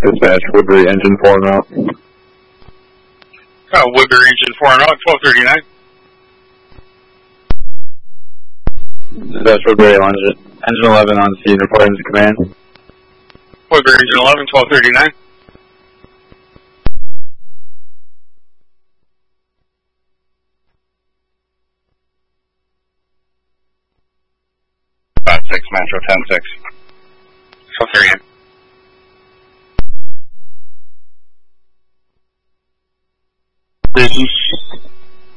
Dispatch, Woodbury engine 4 and out. Woodbury engine 4 and out, 1239. Dispatch, Woodbury engine 11 on scene, reporting to command. Woodbury engine 11, 1239. Metro 10-6. 1239. This is